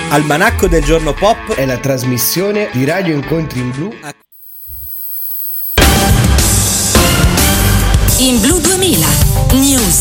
Almanacco del giorno pop è la trasmissione di Radio Incontri in Blu. In Blu 2000 News.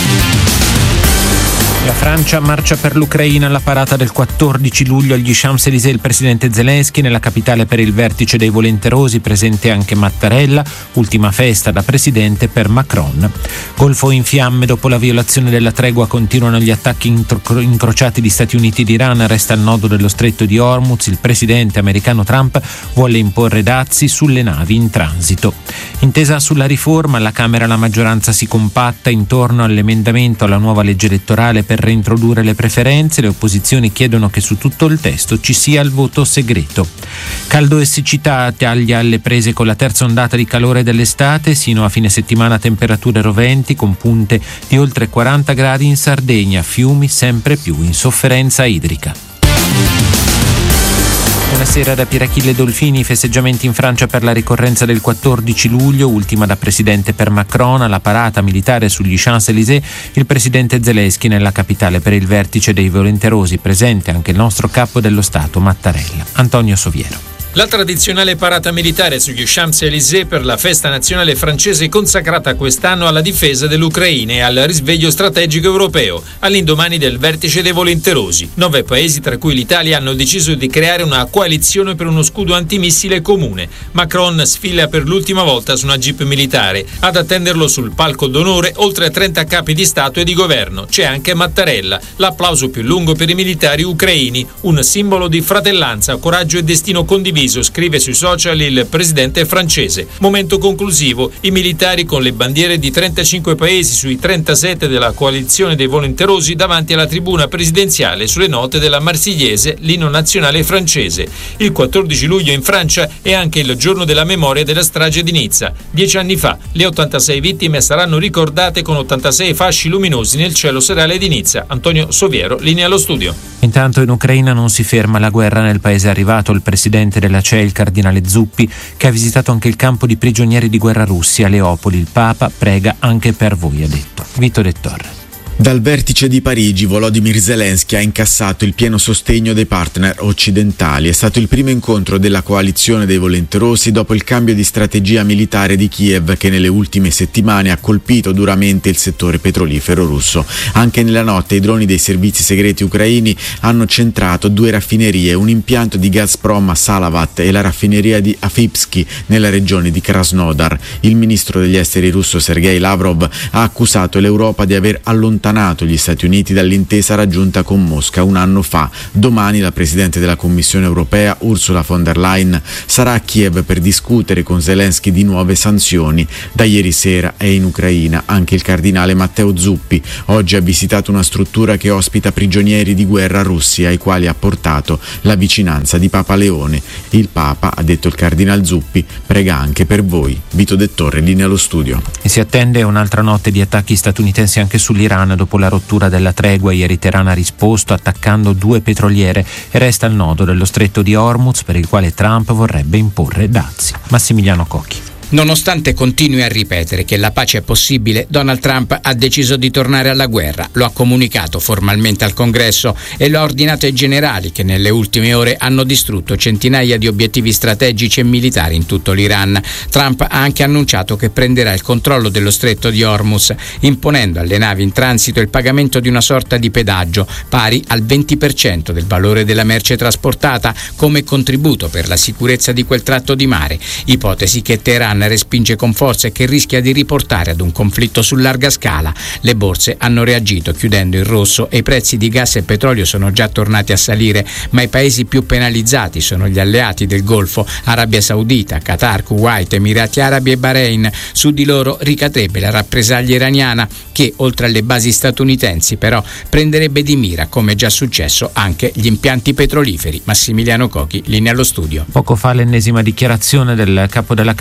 La Francia marcia per l'Ucraina alla parata del 14 luglio agli Champs-Élysées. Il presidente Zelensky nella capitale per il vertice dei volenterosi, presente anche Mattarella, ultima festa da presidente per Macron. Golfo in fiamme, dopo la violazione della tregua continuano gli attacchi incrociati di Stati Uniti ed Iran, resta il nodo dello stretto di Hormuz. Il presidente americano Trump vuole imporre dazi sulle navi in transito. Intesa sulla riforma, alla Camera la maggioranza si compatta intorno all'emendamento alla nuova legge elettorale per reintrodurre le preferenze. Le opposizioni chiedono che su tutto il testo ci sia il voto segreto. Caldo e siccità, taglia alle prese con la terza ondata di calore dell'estate. Sino a fine settimana temperature roventi con punte di oltre 40 gradi in Sardegna, fiumi sempre più in sofferenza idrica. Buonasera da Pierachille Dolfini. Festeggiamenti in Francia per la ricorrenza del 14 luglio, ultima da presidente per Macron. Alla parata militare sugli Champs-Élysées il presidente Zelensky nella capitale per il vertice dei volenterosi, presente anche il nostro capo dello Stato Mattarella. Antonio Soviero. La tradizionale parata militare sugli Champs-Élysées per la festa nazionale francese consacrata quest'anno alla difesa dell'Ucraina e al risveglio strategico europeo, all'indomani del vertice dei volenterosi. 9 paesi, tra cui l'Italia, hanno deciso di creare una coalizione per uno scudo antimissile comune. Macron sfila per l'ultima volta su una jeep militare. Ad attenderlo sul palco d'onore oltre a 30 capi di Stato e di governo. C'è anche Mattarella, l'applauso più lungo per i militari ucraini, un simbolo di fratellanza, coraggio e destino condiviso, scrive sui social il presidente francese. Momento conclusivo, i militari con le bandiere di 35 paesi sui 37 della coalizione dei volenterosi davanti alla tribuna presidenziale sulle note della Marsigliese, l'inno nazionale francese. Il 14 luglio in Francia è anche il giorno della memoria della strage di Nizza. 10 anni fa le 86 vittime saranno ricordate con 86 fasci luminosi nel cielo serale di Nizza. Antonio Soviero, linea allo studio. Intanto in Ucraina non si ferma la guerra. Nel paese è arrivato il presidente della CEI, il cardinale Zuppi, che ha visitato anche il campo di prigionieri di guerra russi a Leopoli. Il Papa prega anche per voi, ha detto. Vito De Torre. Dal vertice di Parigi, Volodymyr Zelensky ha incassato il pieno sostegno dei partner occidentali. È stato il primo incontro della coalizione dei volenterosi dopo il cambio di strategia militare di Kiev, che nelle ultime settimane ha colpito duramente il settore petrolifero russo. Anche nella notte i droni dei servizi segreti ucraini hanno centrato 2 raffinerie, un impianto di Gazprom a Salavat e la raffineria di Afipsky nella regione di Krasnodar. Il ministro degli esteri russo Sergei Lavrov ha accusato l'Europa di aver allontanato gli Stati Uniti dall'intesa raggiunta con Mosca un anno fa. Domani la Presidente della Commissione europea, Ursula von der Leyen, sarà a Kiev per discutere con Zelensky di nuove sanzioni. Da ieri sera è in Ucraina anche il cardinale Matteo Zuppi. Oggi ha visitato una struttura che ospita prigionieri di guerra russi ai quali ha portato la vicinanza di Papa Leone. Il Papa, ha detto il cardinal Zuppi, prega anche per voi. Vito De Torre, linea allo studio. E si attende un'altra notte di attacchi statunitensi anche sull'Iran. Dopo la rottura della tregua, ieri Teheran ha risposto attaccando 2 petroliere e resta il nodo dello stretto di Hormuz, per il quale Trump vorrebbe imporre dazi. Massimiliano Cocchi. Nonostante continui a ripetere che la pace è possibile, Donald Trump ha deciso di tornare alla guerra. Lo ha comunicato formalmente al Congresso e lo ha ordinato ai generali, che nelle ultime ore hanno distrutto centinaia di obiettivi strategici e militari in tutto l'Iran. Trump ha anche annunciato che prenderà il controllo dello stretto di Hormuz, imponendo alle navi in transito il pagamento di una sorta di pedaggio pari al 20% del valore della merce trasportata come contributo per la sicurezza di quel tratto di mare, ipotesi che Teheran respinge con forza e che rischia di riportare ad un conflitto su larga scala. Le borse hanno reagito chiudendo in rosso e i prezzi di gas e petrolio sono già tornati a salire, ma i paesi più penalizzati sono gli alleati del Golfo, Arabia Saudita, Qatar, Kuwait, Emirati Arabi e Bahrain. Su di loro ricadrebbe la rappresaglia iraniana che, oltre alle basi statunitensi, però prenderebbe di mira, come già successo, anche gli impianti petroliferi. Massimiliano Cocchi, linea allo studio. Poco fa l'ennesima dichiarazione del capo della Casa Bianca.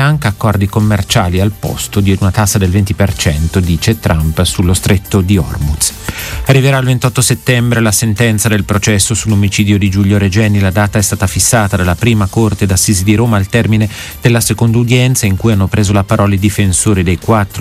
bianca, accordi commerciali al posto di una tassa del 20%, dice Trump, sullo stretto di Hormuz. Arriverà il 28 settembre la sentenza del processo sull'omicidio di Giulio Regeni. La data è stata fissata dalla prima corte d'assise di Roma al termine della seconda udienza, in cui hanno preso la parola i difensori dei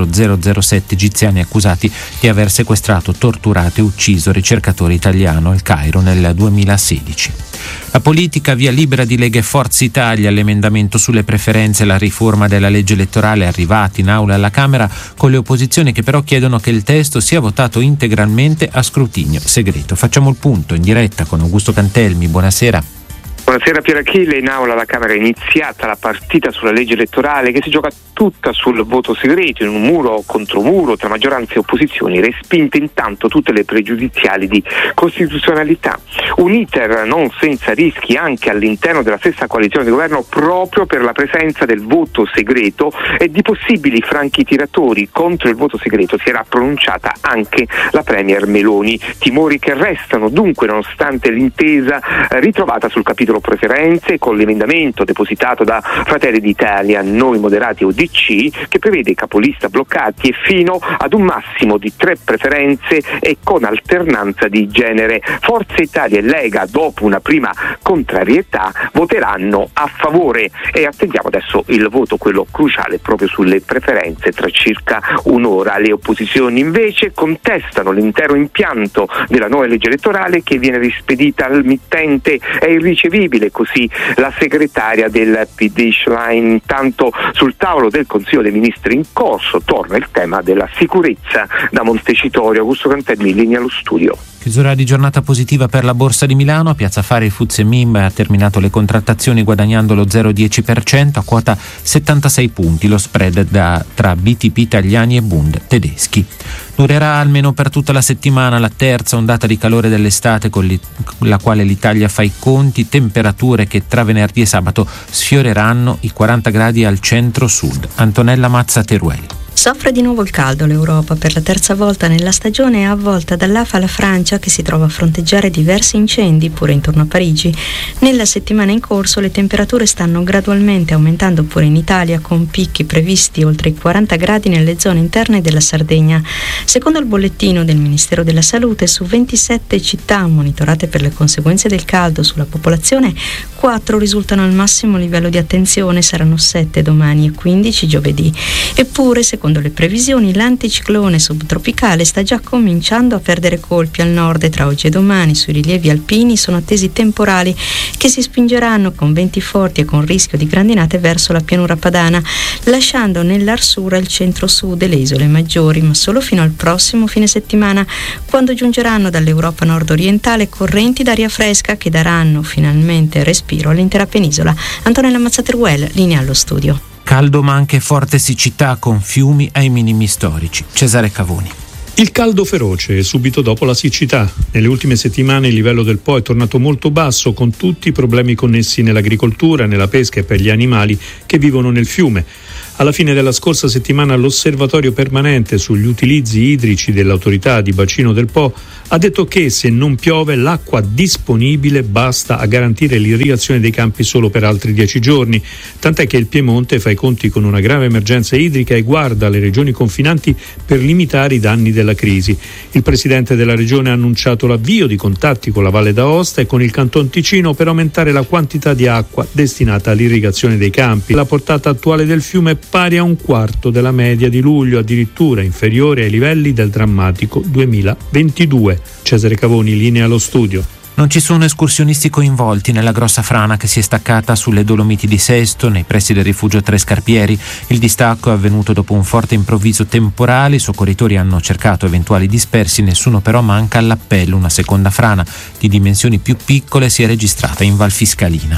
4007 egiziani accusati di aver sequestrato, torturato e ucciso il ricercatore italiano al Cairo nel 2016. La politica, via libera di Lega e Forza Italia, l'emendamento sulle preferenze e la riforma della legge elettorale arrivati in aula alla Camera, con le opposizioni che però chiedono che il testo sia votato integralmente a scrutinio segreto. Facciamo il punto in diretta con Augusto Cantelmi. Buonasera. Buonasera Pier Achille, in aula alla Camera è iniziata la partita sulla legge elettorale che si gioca tutta sul voto segreto, in un muro contro muro tra maggioranza e opposizioni, respinte intanto tutte le pregiudiziali di costituzionalità. Un iter non senza rischi anche all'interno della stessa coalizione di governo proprio per la presenza del voto segreto e di possibili franchi tiratori. Contro il voto segreto si era pronunciata anche la Premier Meloni. Timori che restano dunque nonostante l'intesa ritrovata sul capitolo preferenze con l'emendamento depositato da Fratelli d'Italia, Noi Moderati e UDC, che prevede capolista bloccati e fino ad un massimo di 3 preferenze e con alternanza di genere. Forza Italia e Lega, dopo una prima contrarietà, voteranno a favore e attendiamo adesso il voto, quello cruciale proprio sulle preferenze, tra circa un'ora. Le opposizioni invece contestano l'intero impianto della nuova legge elettorale che viene rispedita al mittente, è irricevibile, così la segretaria del PD Schlein. Intanto sul tavolo del Consiglio dei Ministri in corso torna il tema della sicurezza. Da Montecitorio, Augusto Cantelmi, in linea allo studio. Chiusura di giornata positiva per la Borsa di Milano. A Piazza Affari il FTSE MIB ha terminato le contrattazioni guadagnando lo 0,10% a quota 76 punti, lo spread tra BTP italiani e Bund tedeschi. Durerà almeno per tutta la settimana la terza ondata di calore dell'estate con la quale l'Italia fa i conti, temperature che tra venerdì e sabato sfioreranno i 40 gradi al centro-sud. Antonella Mazza Teruel. Soffre di nuovo il caldo l'Europa. Per la terza volta nella stagione è avvolta dall'afa la Francia, che si trova a fronteggiare diversi incendi pure intorno a Parigi. Nella settimana in corso le temperature stanno gradualmente aumentando pure in Italia, con picchi previsti oltre i 40 gradi nelle zone interne della Sardegna. Secondo il bollettino del Ministero della Salute, su 27 città monitorate per le conseguenze del caldo sulla popolazione, 4 risultano al massimo livello di attenzione, saranno 7 domani e 15 giovedì. Eppure, secondo le previsioni, l'anticiclone subtropicale sta già cominciando a perdere colpi al nord e tra oggi e domani sui rilievi alpini sono attesi temporali che si spingeranno con venti forti e con rischio di grandinate verso la pianura padana, lasciando nell'Arsura il centro-sud e le isole maggiori, ma solo fino al prossimo fine settimana, quando giungeranno dall'Europa nord-orientale correnti d'aria fresca che daranno finalmente respiro all'intera penisola. Antonella Mazzateruel, linea allo studio. Caldo ma anche forte siccità con fiumi ai minimi storici. Cesare Cavoni. Il caldo feroce subito dopo la siccità. Nelle ultime settimane il livello del Po è tornato molto basso, con tutti i problemi connessi nell'agricoltura, nella pesca e per gli animali che vivono nel fiume. Alla fine della scorsa settimana l'Osservatorio permanente sugli utilizzi idrici dell'autorità di bacino del Po ha detto che se non piove l'acqua disponibile basta a garantire l'irrigazione dei campi solo per altri 10 giorni, tant'è che il Piemonte fa i conti con una grave emergenza idrica e guarda le regioni confinanti per limitare i danni della crisi. Il presidente della regione ha annunciato l'avvio di contatti con la Valle d'Aosta e con il Canton Ticino per aumentare la quantità di acqua destinata all'irrigazione dei campi. La portata attuale del fiume è pari a un quarto della media di luglio, addirittura inferiore ai livelli del drammatico 2022. Cesare Cavoni, linea allo studio. Non ci sono escursionisti coinvolti nella grossa frana che si è staccata sulle Dolomiti di Sesto, nei pressi del rifugio Tre Scarpieri. Il distacco è avvenuto dopo un forte improvviso temporale. I soccorritori hanno cercato eventuali dispersi, nessuno però manca all'appello. Una seconda frana di dimensioni più piccole si è registrata in Val Fiscalina.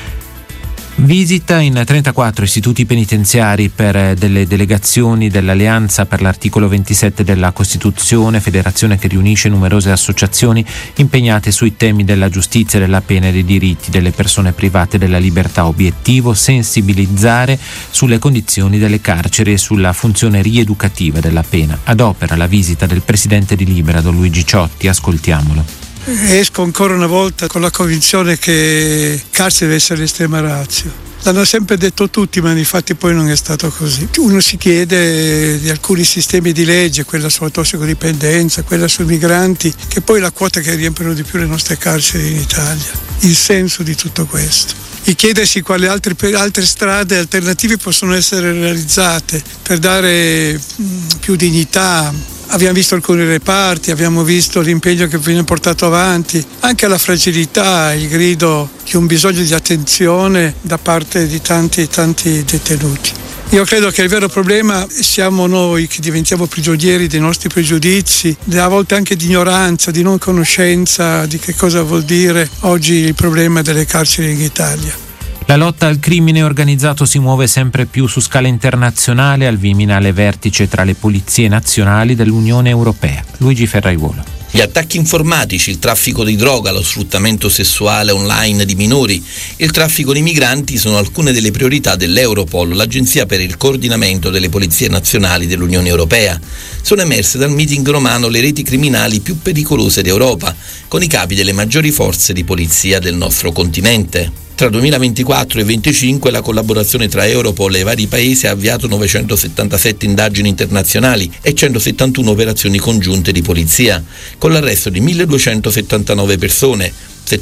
Visita in 34 istituti penitenziari per delle delegazioni dell'Alleanza per l'articolo 27 della Costituzione, federazione che riunisce numerose associazioni impegnate sui temi della giustizia, della pena e dei diritti delle persone private della libertà. Obiettivo: sensibilizzare sulle condizioni delle carceri e sulla funzione rieducativa della pena. Ad opera la visita del presidente di Libera, Don Luigi Ciotti. Ascoltiamolo. Esco ancora una volta con la convinzione che il carcere deve essere l'estrema ratio. L'hanno sempre detto tutti, ma infatti poi non è stato così. Uno si chiede di alcuni sistemi di legge, quella sulla tossicodipendenza, quella sui migranti, che poi è la quota che riempiono di più le nostre carceri in Italia. Il senso di tutto questo. E chiedersi quali altre strade alternative possono essere realizzate per dare più dignità. Abbiamo visto alcuni reparti, abbiamo visto l'impegno che viene portato avanti, anche la fragilità, il grido di un bisogno di attenzione da parte di tanti detenuti. Io credo che il vero problema siamo noi che diventiamo prigionieri dei nostri pregiudizi, a volte anche di ignoranza, di non conoscenza di che cosa vuol dire oggi il problema delle carceri in Italia. La lotta al crimine organizzato si muove sempre più su scala internazionale al Viminale vertice tra le polizie nazionali dell'Unione Europea. Luigi Ferraiuolo. Gli attacchi informatici, il traffico di droga, lo sfruttamento sessuale online di minori e il traffico di migranti sono alcune delle priorità dell'Europol, l'agenzia per il coordinamento delle polizie nazionali dell'Unione Europea. Sono emerse dal meeting romano le reti criminali più pericolose d'Europa, con i capi delle maggiori forze di polizia del nostro continente. Tra 2024 e 2025 la collaborazione tra Europol e i vari paesi ha avviato 977 indagini internazionali e 171 operazioni congiunte di polizia, con l'arresto di 1279 persone,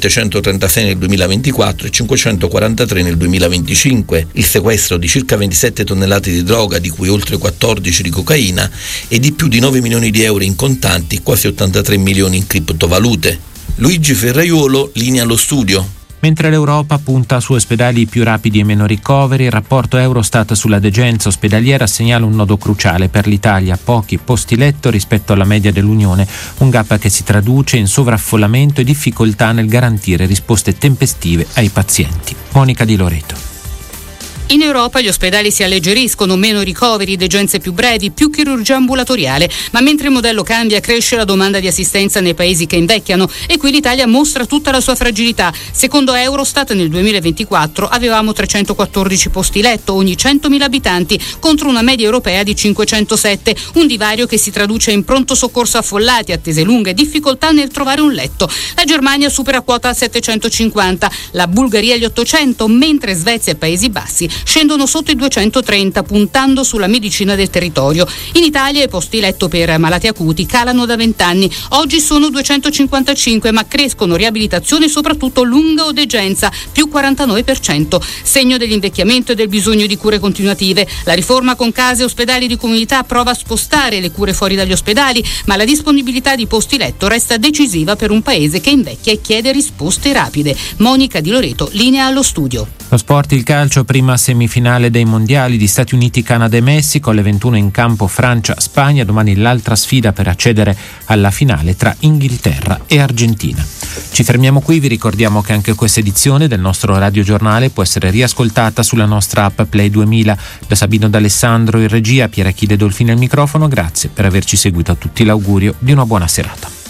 736 nel 2024 e 543 nel 2025, il sequestro di circa 27 tonnellate di droga, di cui oltre 14 di cocaina, e di più di 9 milioni di euro in contanti, quasi 83 milioni in criptovalute. Luigi Ferraiuolo, linea allo studio. Mentre l'Europa punta su ospedali più rapidi e meno ricoveri, il rapporto Eurostat sulla degenza ospedaliera segnala un nodo cruciale per l'Italia: pochi posti letto rispetto alla media dell'Unione, un gap che si traduce in sovraffollamento e difficoltà nel garantire risposte tempestive ai pazienti. Monica Di Loreto. In Europa gli ospedali si alleggeriscono, meno ricoveri, degenze più brevi, più chirurgia ambulatoriale, ma mentre il modello cambia cresce la domanda di assistenza nei paesi che invecchiano e qui l'Italia mostra tutta la sua fragilità. Secondo Eurostat nel 2024 avevamo 314 posti letto ogni 100.000 abitanti contro una media europea di 507, un divario che si traduce in pronto soccorso affollati, attese lunghe e difficoltà nel trovare un letto. La Germania supera quota 750, la Bulgaria gli 800, mentre Svezia e Paesi Bassi scendono sotto i 230, puntando sulla medicina del territorio. In Italia i posti letto per malati acuti calano da 20 anni, oggi sono 255, ma crescono riabilitazione e soprattutto lunga o degenza, più 49%, segno dell'invecchiamento e del bisogno di cure continuative. La riforma con case e ospedali di comunità prova a spostare le cure fuori dagli ospedali, ma la disponibilità di posti letto resta decisiva per un paese che invecchia e chiede risposte rapide. Monica Di Loreto, linea allo studio. Lo sport, il calcio, prima semifinale dei mondiali di Stati Uniti, Canada e Messico, alle 21 in campo Francia-Spagna, domani l'altra sfida per accedere alla finale tra Inghilterra e Argentina. Ci fermiamo qui, vi ricordiamo che anche questa edizione del nostro radiogiornale può essere riascoltata sulla nostra app Play 2000. Da Sabino D'Alessandro in regia, Pier Achille Dolfini al microfono, grazie per averci seguito, a tutti l'augurio di una buona serata.